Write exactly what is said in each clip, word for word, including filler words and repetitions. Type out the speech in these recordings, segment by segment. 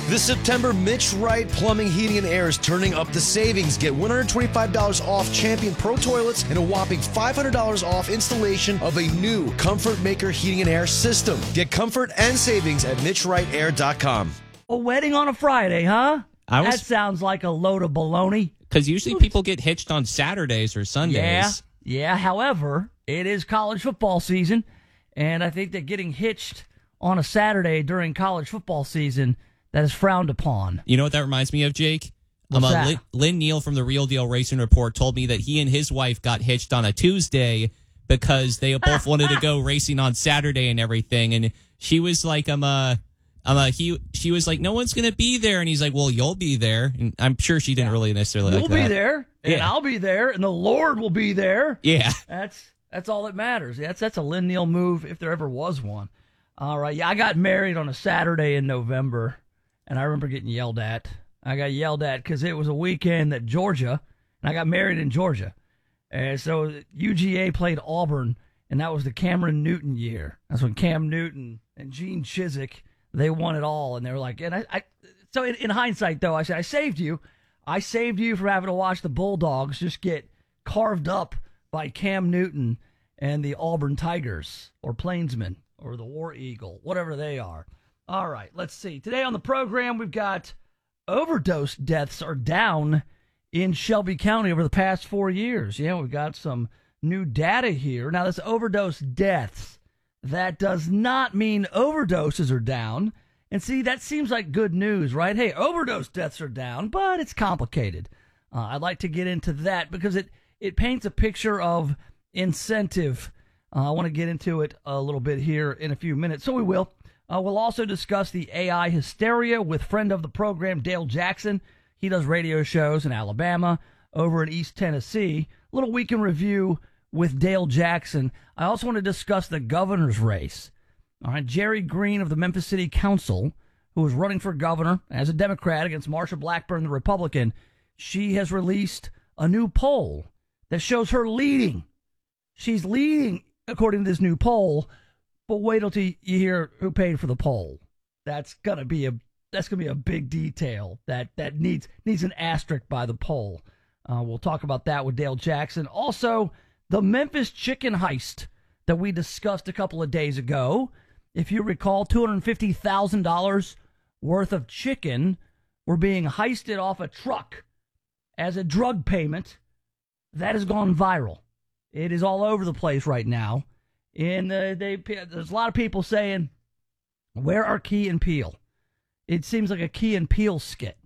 This September, Mitch Wright Plumbing, Heating, and Air is turning up the savings. Get one hundred twenty-five dollars off Champion Pro Toilets and a whopping five hundred dollars off installation of a new Comfort Maker Heating and Air system. Get comfort and savings at mitch wright air dot com. A wedding on a Friday, huh? I was, that sounds like a load of baloney. Because usually people get hitched on Saturdays or Sundays. Yeah, yeah. However, it is college football season, and I think that getting hitched on a Saturday during college football season, that is frowned upon. You know what that reminds me of, Jake? What's um, uh, that? Lynn, Lynn Neal from the Real Deal Racing Report told me that he and his wife got hitched on a Tuesday because they both wanted to go racing on Saturday and everything. And she was like, I'm a, I'm a, he, she was like, no one's going to be there. And he's like, well, you'll be there. And I'm sure she didn't really necessarily You'll like that. be there, and Yeah. I'll be there, and the Lord will be there. Yeah. That's that's all that matters. That's that's a Lynn Neal move if there ever was one. All right. Yeah, I got married on a Saturday in November, and I remember getting yelled at. I got yelled at because it was a weekend that Georgia, and I got married in Georgia. And so U G A played Auburn, and that was the Cameron Newton year. That's when Cam Newton and Gene Chizik, they won it all. And they were like, and I, I so in, in hindsight, though, I said, I saved you. I saved you from having to watch the Bulldogs just get carved up by Cam Newton and the Auburn Tigers or Plainsmen or the War Eagle, whatever they are. All right, let's see. Today on the program, we've got overdose deaths are down in Shelby County over the past four years. Yeah, we've got some new data here. Now, this overdose deaths, that does not mean overdoses are down. And see, that seems like good news, right? Hey, overdose deaths are down, but it's complicated. Uh, I'd like to get into that because it, it paints a picture of incentive. Uh, I want to get into it a little bit here in a few minutes, so we will. Uh, we'll also discuss the A I hysteria with friend of the program, Dale Jackson. He does radio shows in Alabama, over in East Tennessee. A little weekend review with Dale Jackson. I also want to discuss the governor's race. All right, Jerry Green of the Memphis City Council, who is running for governor as a Democrat against Marsha Blackburn, the Republican, she has released a new poll that shows her leading. She's leading, according to this new poll, but wait till you hear who paid for the poll. That's gonna be a that's gonna be a big detail that that needs needs an asterisk by the poll. Uh, we'll talk about that with Dale Jackson. Also, the Memphis chicken heist that we discussed a couple of days ago. If you recall, two hundred fifty thousand dollars worth of chicken were being heisted off a truck as a drug payment. That has gone viral. It is all over the place right now. And uh, they, there's a lot of people saying, where are Key and Peele? It seems like a Key and Peele skit,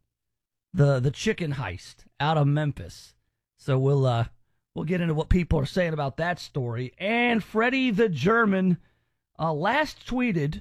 the the chicken heist out of Memphis. So we'll uh, we'll get into what people are saying about that story. And Freddie the German uh, last tweeted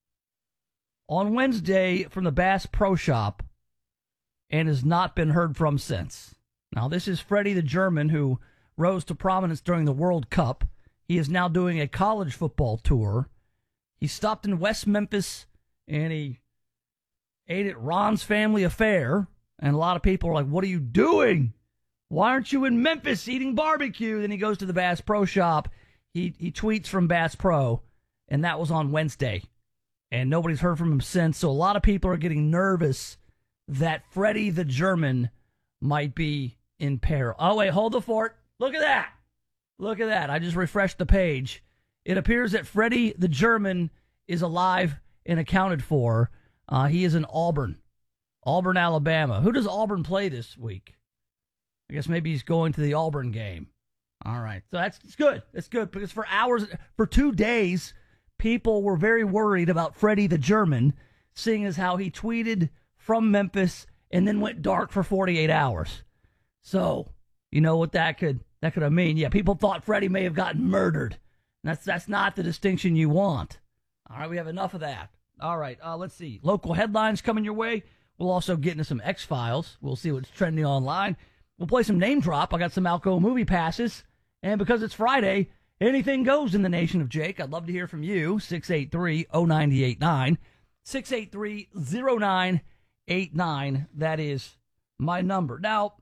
on Wednesday from the Bass Pro Shop and has not been heard from since. Now, this is Freddie the German, who rose to prominence during the World Cup. He is now doing a college football tour. He stopped in West Memphis, and he ate at Ron's Family Affair. And a lot of people are like, what are you doing? Why aren't you in Memphis eating barbecue? Then he goes to the Bass Pro Shop. He, he tweets from Bass Pro, and that was on Wednesday. And nobody's heard from him since. So a lot of people are getting nervous that Freddie the German might be in peril. Oh, wait, hold the fort. Look at that. Look at that. I just refreshed the page. It appears that Freddie the German is alive and accounted for. Uh, he is in Auburn, Auburn, Alabama. Who does Auburn play this week? I guess maybe he's going to the Auburn game. All right. So that's it's good. It's good because for hours, for two days, people were very worried about Freddie the German, seeing as how he tweeted from Memphis and then went dark for forty-eight hours. So, you know what that could that could have mean. Yeah, people thought Freddie may have gotten murdered. That's that's not the distinction you want. All right, we have enough of that. All right, uh, let's see. Local headlines coming your way. We'll also get into some X-Files. We'll see what's trending online. We'll play some name drop. I got some Alco movie passes. And because it's Friday, anything goes in the nation of Jake. I'd love to hear from you. six eight three, oh nine eight nine. six eight three, oh nine eight nine. That is my number. Now,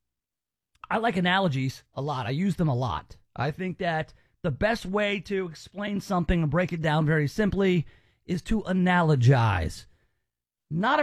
I like analogies a lot. I use them a lot. I think that the best way to explain something and break it down very simply is to analogize. Not